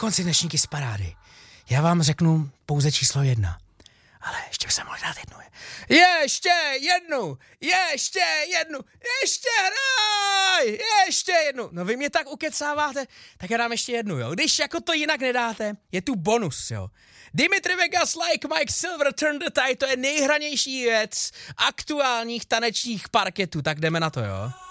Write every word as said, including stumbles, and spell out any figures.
konci dnešní Kiss parády. Já vám řeknu pouze číslo jedna. Ale ještě bych se mohl dát jednu. Ještě jednu, ještě jednu, ještě hraj, ještě jednu. No vy mě tak ukecáváte, tak já dám ještě jednu, jo. Když jako to jinak nedáte, je tu bonus, jo. Dimitri Vegas, Like Mike, Silver, Turn the Tide, to je nejhranější věc aktuálních tanečních parketů, tak jdeme na to, jo.